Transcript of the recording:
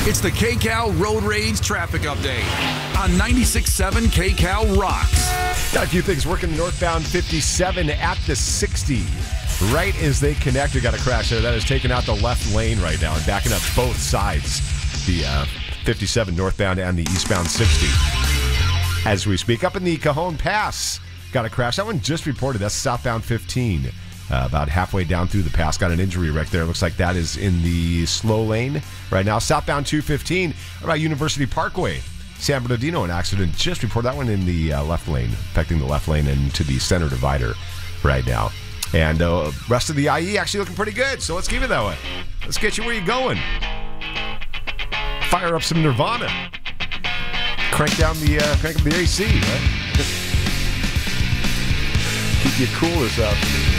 It's the KCAL Road Rage Traffic Update on 96.7 KCAL Rocks. Got a few things working northbound 57 at the 60. Right as they connect, we got a crash there. That has taken out the left lane right now and backing up both sides. The 57 northbound and the eastbound 60. As we speak, up in the Cajon Pass, got a crash. That one just reported. That's southbound 15. About halfway down through the pass, got an injury wreck there. Looks like that is in the slow lane right now. Southbound 215, about University Parkway. San Bernardino, an accident just reported. That one in the left lane, affecting the left lane and to the center divider right now. And rest of the IE actually looking pretty good, so let's keep it that way. Let's get you where you're going. Fire up some Nirvana. Crank up the AC, right? Keep your coolers up.